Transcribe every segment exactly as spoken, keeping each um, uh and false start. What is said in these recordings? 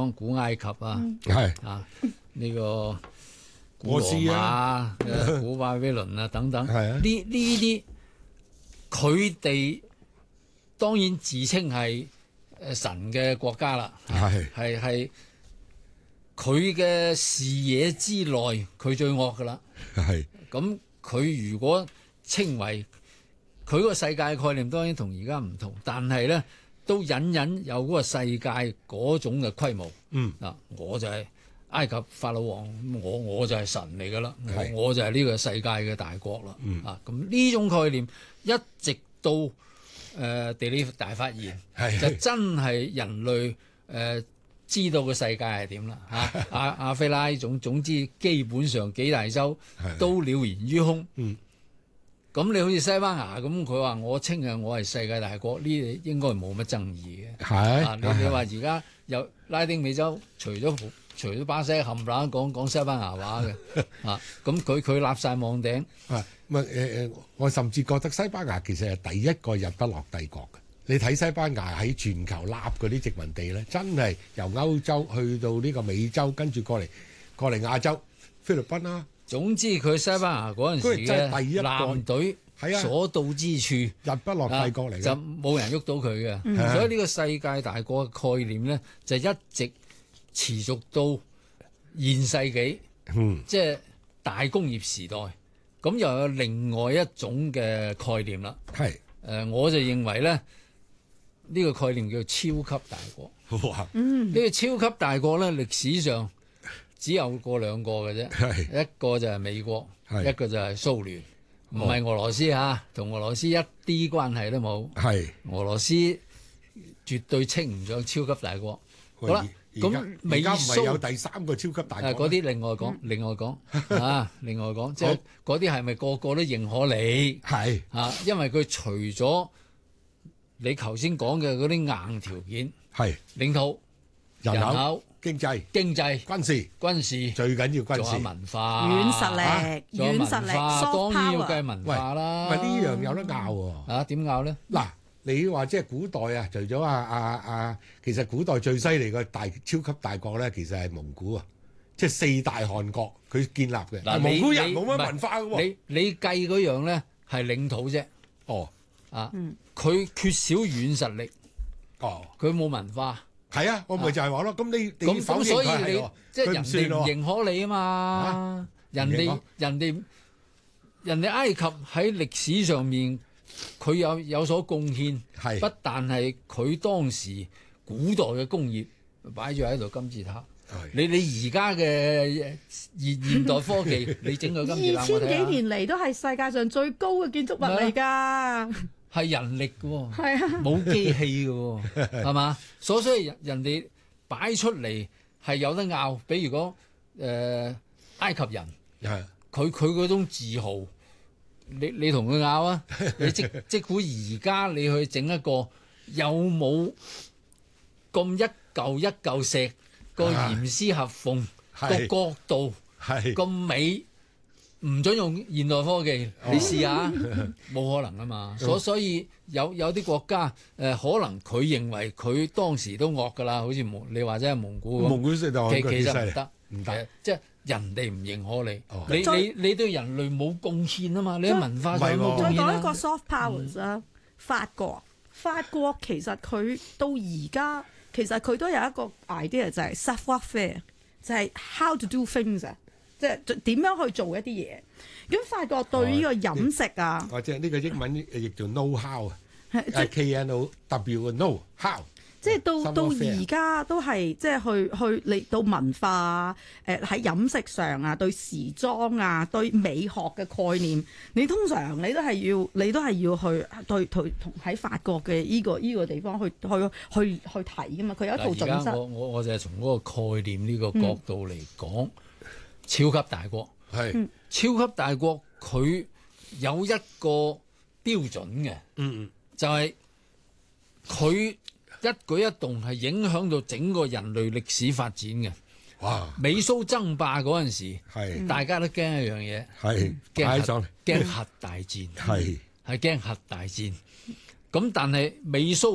講古埃及啊， 係啊呢、個古羅馬啊、古巴比倫啊等等， 係啊呢呢啲佢哋當然自稱係誒神嘅國家啦， 係係係佢嘅視野之內，佢最惡噶啦。 係咁佢如果稱為佢個世界概念，當然同而家唔同，但係咧都隱隱有嗰個世界嗰種嘅規模。 嗯嗱，我就係埃及法老王，我我就係神嚟噶啦， 係我我就係呢個世界嘅大國啦。 嗯啊，咁呢種概念一直到誒、呃、地理大發現， 係就真係人類誒、呃、知道個世界係點啦嚇。阿亞非拉總總之基本上幾大洲都了然於胸。 嗯。 咁你好似西班牙咁，佢話我稱啊，我係世界大國，呢啲應該冇乜爭議嘅。 係啊，你你話而家有拉丁美洲，除咗除咗巴西冚唪唥講講西班牙話嘅啊，咁佢佢立晒網頂。 啊，咪誒誒，我甚至覺得西班牙其實係第一個日不落帝國嘅。你睇西班牙喺全球立嗰啲殖民地咧，真係由歐洲去到呢個美洲，跟住過嚟過嚟亞洲，菲律賓啦。 總之佢西班牙嗰陣時佢真係第一嘅個艦隊係啊所到之處， 日不落帝國嚟嘅， 啊就冇人喐到佢嘅。 嗯所以呢個世界大國嘅概念咧，就一直持續到現世紀， 嗯即係大工業時代。咁又有另外一種嘅概念啦。 係誒、呃，我就認為咧，呢、個概念叫超級大國。 哇， 呢、個超級大國咧，歷史上只有過兩個嘅啫， 係一個就係美國， 係一個就係蘇聯，唔係俄羅斯嚇，同俄羅斯一啲關係都冇。 係俄羅斯絕對稱唔上超級大國。好喂啦， 而而家咁美而家唔係有蘇第三個超級大誒國咩？ 嗰啲另外講，另外講啊，另外講，即係嗰啲係咪個個都認可你係啊？因為佢除咗你頭先講嘅嗰啲硬條件， 係領土、 人口、 人口、 經濟、 經濟、 軍事， 軍事， 最緊要軍仲有事。 文化、 軟實力、 仲有文軟實力化 ，soft 當然要 power。 計文化啦。 喂，呢樣有得拗喎。 啊？點拗咧？ 嗱，你話即係古代啊，除咗啊啊啊，其實古代最犀利嘅大超級大國咧，其實係蒙古啊，即係四大汗國佢建立嘅。 嗱， 蒙古人你冇乜文化嘅喎。 你你計嗰樣咧係領土啫。 哦啊，佢缺少軟實力， 哦， 佢冇文化。 係啊，我咪就係話咯。咁你你咁咁， 否認所以你佢係喎即係人佢唔算哋唔喎認可你啊嘛。人哋唔認可人哋人哋埃及喺歷史上面佢有有所貢獻， 係不但係佢當時古代嘅工業擺咗喺度金字塔。 係你你而家嘅現現代科技，你整個金字塔二千幾我睇下， 年嚟都係世界上最高嘅建築物嚟㗎， 係人力嘅喎。 係啊， 冇機器嘅喎，係嘛？所所以人人哋擺出嚟係有得拗，比如講誒、呃、埃及人， 係佢佢嗰種自豪，你你同佢拗啊？你即即估而家你去整一個有冇咁一嚿一嚿石個嚴絲合縫個係角度係咁美？唔准用現代科技， 哦你試下，冇可能啊嘛。所所以有有啲國家誒、呃，可能佢認為佢當時都惡㗎啦，好似蒙你話齋係蒙古咁， 蒙古四大汗其其國幾犀利實唔得， 唔得誒即係人哋唔認可你， 哦你再你你對人類冇貢獻啊嘛，你喺文化上唔係喎冇貢獻再講一個啦。 soft powers 啊，法國，法國其實佢到而家其實佢都有一個 idea 就係 savoir faire，就係 how to do things 啊，即係點樣去做一啲嘢。咁法國對呢個飲食啊， 或者呢個英文亦叫 know how 啊即係 K N O W know how， 即係到 Savoir 到 faire 而家都係即係去去嚟到文化啊，誒喺飲食上啊，對時裝啊，對美學嘅概念，你通常你都係要你都係要去對對同喺法國嘅依個依個地方去去去去睇噶嘛，佢有一套嗱，而家準則。 我我我就係從嗰個概念呢個角度嚟講，超級大國。 係超級大國佢有一個標準嘅， 嗯嗯就係佢一舉一動係影響到整個人類歷史發展嘅。 哇美蘇爭霸嗰陣時， 係大家都驚一樣嘢， 係驚核擺上嚟驚核大戰， 係係驚核大戰。咁但係美蘇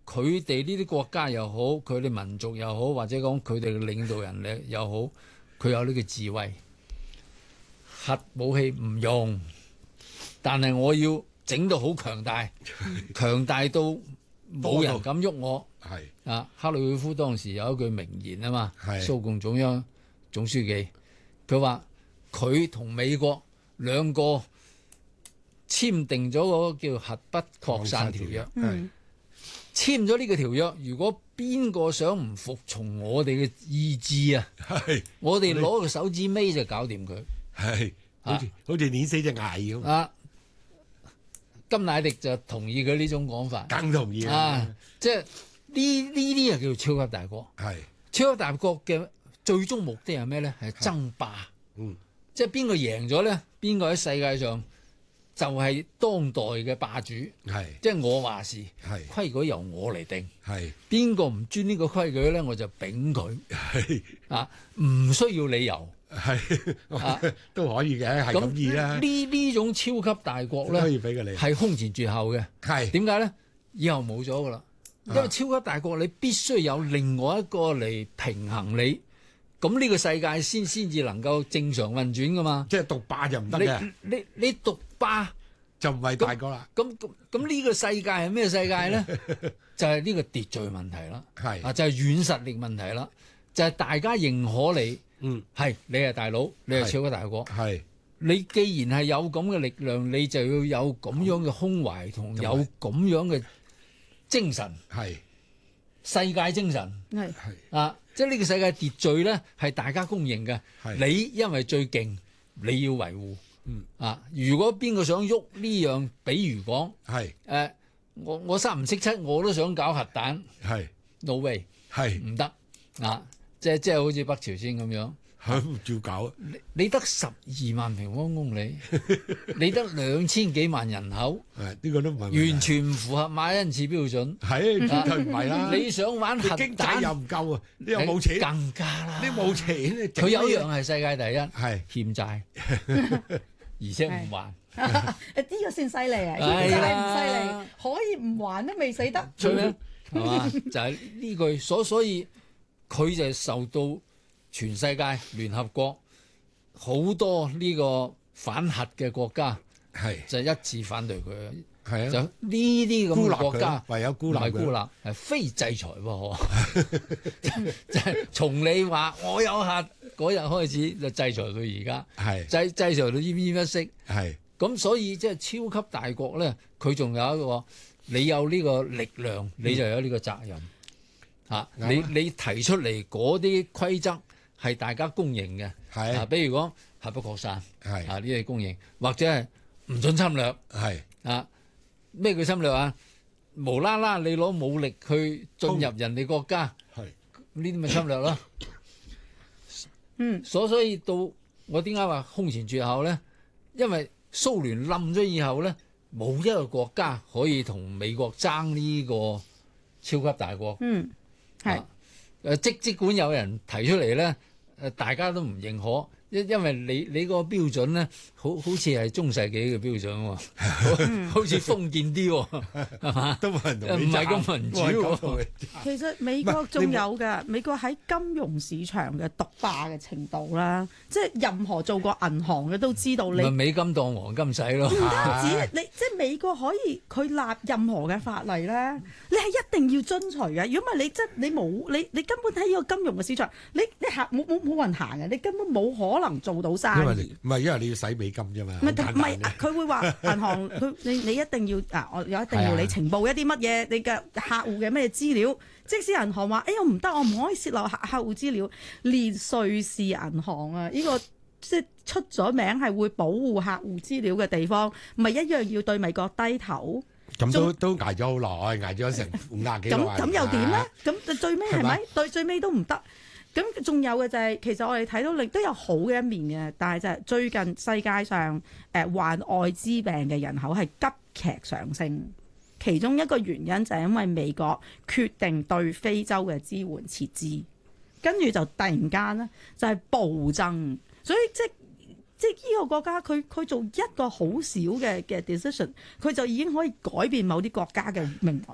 佢哋呢啲國家又好，佢哋民族又好，或者講佢哋嘅領導人咧又好，佢有呢個智慧，核武器唔用，但係我要整到好強大，強大到冇人敢喐我。 係啊，克里奧夫當時有一句名言啊嘛，蘇共中央總書記，佢話佢同美國兩個簽訂咗嗰個叫核不擴散條約， 嗯簽咗呢個條約，如果邊個想唔服從我哋嘅意志啊， 係我哋攞個手指尾就搞掂佢。 係好似好似碾死隻蟻咁。 啊，甘乃迪就同意佢呢種講法， 梗同意啦。 啊，即係呢呢啲就叫做超級大國。 係超級大國嘅最終目的係咩咧？係爭霸。 嗯， 即係邊個贏咗咧？邊個喺世界上就係當代嘅霸主。 係即係我話事， 係規矩由我嚟定。 係邊個唔遵呢個規矩咧，我就丙佢。 係啊，唔需要理由。 係啊都可以嘅，係咁易啦。 呢呢種超級大國可以咧， 俾佢你。 係空前絕後嘅。 係點解咧？以後冇咗噶啦，因為超級大國你必須有另外一個嚟平衡你，咁呢個世界先先至能夠正常運轉噶嘛。 即係獨霸就唔得嘅， 你你你獨霸就唔係大國啦。 咁咁咁呢個世界係咩世界咧？就係呢個秩序問題啦。 係啊，就係軟實力問題啦。就係大家認可你， 嗯， 係你係大佬，你係超級大國。 係你既然係有咁嘅力量，你就要有咁樣嘅胸懷同有咁樣嘅精神， 係世界精神係係啊！即係呢個世界秩序咧，係大家公認嘅。 係你因為最勁，你要維護。 嗯啊，如果邊個想喐呢樣，比如講係誒，我我三唔識七，我都想搞核彈係 ，no way， 係唔得啊！即係即係好似北朝鮮咁樣。 嚇照搞。 你你得十二萬平方公里，你得兩千幾萬人口， 係呢個都唔係問題完全唔符合馬恩賜標準。 係絕對唔係啦。 你想玩核你經濟又彈， 唔夠啊，你又冇錢， 更加啦。 你冇錢，你整佢有一乜嘢樣係世界第一， 係欠債，而且唔還。 誒呢個先犀利啊！ 係欠債唔啊犀利，可以唔還都未死得。 最咩係嘛？就係呢句，所所以佢就受到全世界聯合國好多呢個反核嘅國家係就一致反對佢。 係啊， 就呢啲咁孤立嘅國家佢，唯有孤唔立佢。 係孤立，係非制裁喎。就係從你話我有核嗰日開始就制裁到而家， 係制制裁到奄奄一息。 係咁所以即係超級大國咧，佢仲有一個你有呢個力量，你就有呢個責任。嚇、 啱啊你你提出嚟嗰啲規則係大家公認嘅。 係啊，比如講核不擴散， 係啊呢啲係公認，或者係唔准侵略。 係啊，咩叫侵略啊？無啦啦你攞武力去進入人哋國家， 係呢啲咪侵略咯。 嗯， 所所以到我點解話空前絕後咧？因為蘇聯冧咗以後咧，冇一個國家可以同美國爭呢個超級大國。 嗯，係啊誒即即管有人提出嚟咧，誒大家都唔認可。因因為你你個標準咧，好好似係中世紀嘅標準喎，好好似封建啲喎，係嘛？ 都冇人同你唔係咁爭民主冇人喎咁同你爭其實美國仲有㗎，美國喺金融市場嘅獨霸嘅程度啦，即係任何做過銀行嘅都知道你。 咪美金當黃金使咯。 唔單止你，即係美國可以佢立任何嘅法例咧，你係一定要遵循嘅。如果唔係你即係你冇你你根本喺呢個金融嘅市場，你你行冇冇冇人行嘅，你根本冇可能做到因為生意。 你唔係因為你要使美金啫嘛， 唔係唔好簡單嘅係，佢會話銀行佢你你一定要啊，我有一定要你呈報一啲乜嘢，你嘅客戶嘅咩資料。即使銀行話：哎呀唔得，我唔可以泄露客客戶資料。連瑞士銀行啊，呢、個即係出咗名係會保護客戶資料嘅地方，咪一樣要對美國低頭。 咁都都捱咗好耐，捱咗成五廿幾咁年咁又點咧？咁最尾係係咪咪？對最尾都唔得。咁仲有嘅就係、其實我哋睇到亦都有好嘅一面嘅，但係就係最近世界上誒、呃、患愛滋病嘅人口係急劇上升，其中一個原因就係因為美國決定對非洲嘅支援撤資，跟住就突然間咧就係暴增，所以即即呢個國家佢佢做一個好少嘅嘅 decision，佢就已經可以改變某啲國家嘅命運。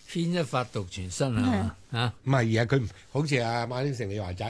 牽一髮動全身係嘛啊？ 唔係，而係佢唔好似阿馬鼎盛你話齋，